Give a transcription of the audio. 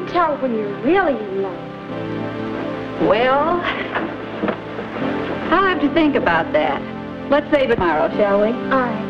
tell when you're really in love? Well, I'll have to think about that. Let's say tomorrow, shall we? All right.